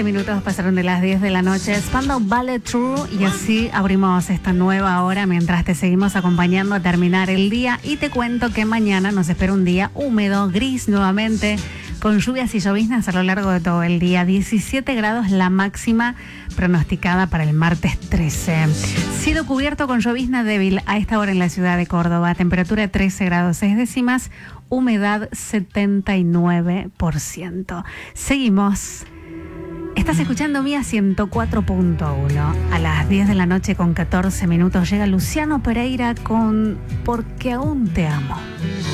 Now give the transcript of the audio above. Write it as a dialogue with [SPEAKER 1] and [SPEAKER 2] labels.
[SPEAKER 1] 15 minutos pasaron de las 10 de la noche. Spandau Ballet True, y así abrimos esta nueva hora mientras te seguimos acompañando a terminar el día. Y te cuento que mañana nos espera un día húmedo, gris nuevamente, con lluvias y lloviznas a lo largo de todo el día. 17 grados la máxima pronosticada para el martes 13. Cielo cubierto con llovizna débil a esta hora en la ciudad de Córdoba. Temperatura 13 grados 6 décimas, humedad 79%. Seguimos. Estás escuchando Mía 104.1. A las 10 de la noche con 14 minutos llega Luciano Pereira con Porque aún te amo.